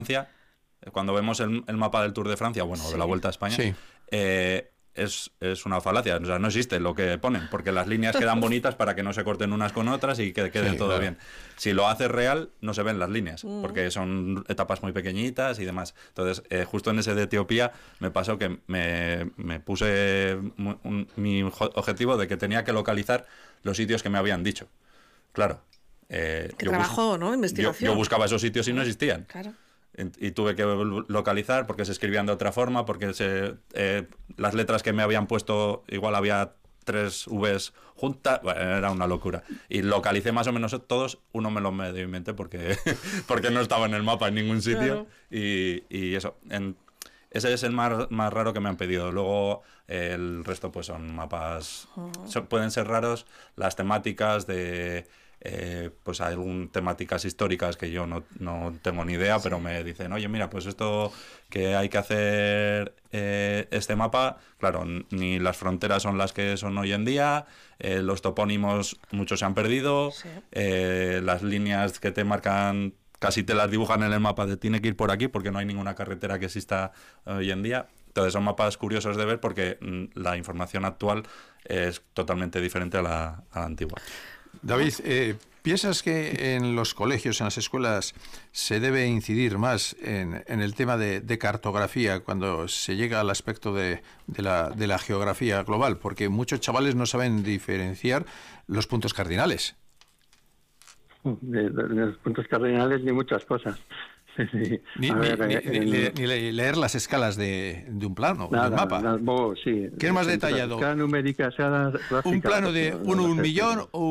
Francia, cuando vemos el mapa del Tour de Francia, bueno, de la Vuelta a España, Sí. es una falacia. O sea, no existe lo que ponen, porque las líneas quedan bonitas para que no se corten unas con otras y que quede Sí, todo claro. bien. Si lo haces real, no se ven las líneas, porque son etapas muy pequeñitas y demás. Entonces, justo en ese de Etiopía me pasó que me puse mi objetivo de que tenía que localizar los sitios que me habían dicho. Claro. Qué trabajo, ¿no? Investigación. Yo buscaba esos sitios y no existían. Claro. Y tuve que localizar porque se escribían de otra forma, porque las letras que me habían puesto, igual había 3 Vs juntas, bueno, era una locura. Y localicé más o menos todos, uno me lo medio inventé porque, porque no estaba en el mapa en ningún sitio. Claro. Y eso, ese es el más raro que me han pedido. Luego el resto pues son mapas, pueden ser raros las temáticas de... pues hay temáticas históricas que yo no tengo ni idea, pero me dicen, oye, mira, pues esto que hay que hacer este mapa, claro, ni las fronteras son las que son hoy en día, los topónimos muchos se han perdido, Sí. las líneas que te marcan casi te las dibujan en el mapa de tiene que ir por aquí porque no hay ninguna carretera que exista hoy en día. Entonces son mapas curiosos de ver porque la información actual es totalmente diferente a la antigua. David, ¿piensas que en los colegios, en las escuelas, se debe incidir más en el tema de cartografía cuando se llega al aspecto de la geografía global? Porque muchos chavales no saben diferenciar los puntos cardinales. De los puntos cardinales ni muchas cosas. Sí. Ni leer las escalas de un plano, Nada, del mapa. sí. ¿Qué es más detallado? Sea numérica, sea gráfica. ¿Un plano de 1 a 1 millón o